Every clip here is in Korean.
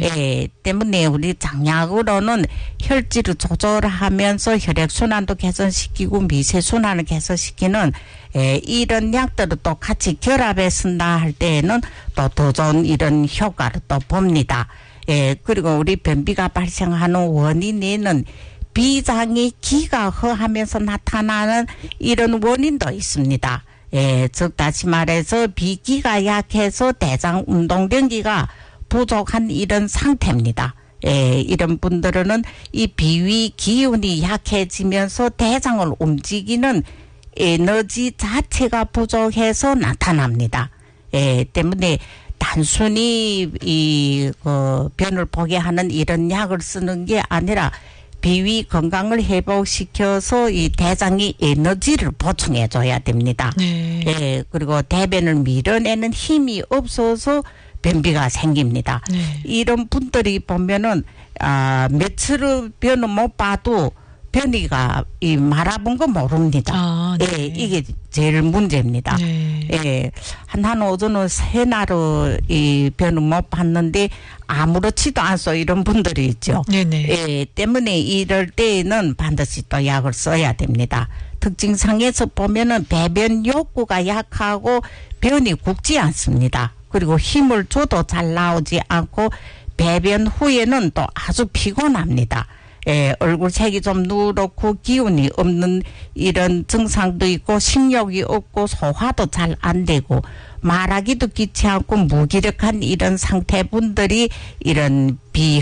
예, 때문에 우리 장약으로는 혈질을 조절하면서 혈액순환도 개선시키고 미세순환을 개선시키는 이런 약들을 또 같이 결합해 쓴다 할 때에는 또 더 좋은 이런 효과를 또 봅니다. 예, 그리고 우리 변비가 발생하는 원인에는 비장이 기가 허하면서 나타나는 이런 원인도 있습니다. 예, 즉 다시 말해서 비기가 약해서 대장 운동경기가 부족한 이런 상태입니다. 예, 이런 분들은 이 비위 기운이 약해지면서 대장을 움직이는 에너지 자체가 부족해서 나타납니다. 예, 때문에 단순히 변을 보게 하는 이런 약을 쓰는 게 아니라 비위 건강을 회복시켜서 이 대장이 에너지를 보충해 줘야 됩니다. 네. 예, 그리고 대변을 밀어내는 힘이 없어서 변비가 생깁니다. 네. 이런 분들이 보면은 며칠을 변을 못 봐도 변이가 말아본 거 모릅니다. 네. 예, 이게 제일 문제입니다. 네. 예, 한 오전은 세 날을 이 변을 못 봤는데 아무렇지도 않소 이런 분들이 있죠. 네네. 예, 때문에 이럴 때에는 반드시 또 약을 써야 됩니다. 특징상에서 보면은 배변 욕구가 약하고 변이 굵지 않습니다. 그리고 힘을 줘도 잘 나오지 않고 배변 후에는 또 아주 피곤합니다. 예, 얼굴색이 좀 누렇고 기운이 없는 이런 증상도 있고 식욕이 없고 소화도 잘 안 되고 말하기도 귀찮고 무기력한 이런 상태분들이 이런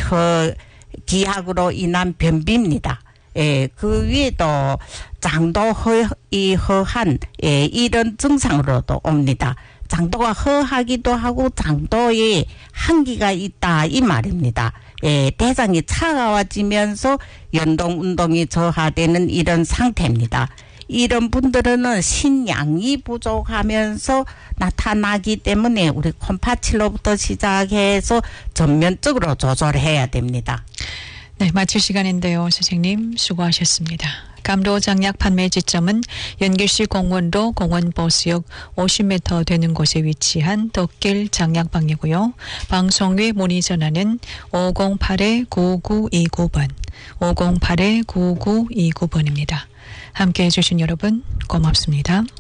기약으로 인한 변비입니다. 예, 그 위에도 장도 허한 이런 증상으로도 옵니다. 장도가 허하기도 하고 장도에 한기가 있다 이 말입니다. 예, 대장이 차가워지면서 운동이 저하되는 이런 상태입니다. 이런 분들은 신양이 부족하면서 나타나기 때문에 우리 콤파칠로부터 시작해서 전면적으로 조절해야 됩니다. 네, 마칠 시간인데요. 선생님 수고하셨습니다. 감로장약 판매 지점은 연길시 공원로 공원버스역 50m 되는 곳에 위치한 덕길 장약방이고요. 방송외 문의 전화는 508-9929번, 508-9929번입니다. 함께해 주신 여러분 고맙습니다.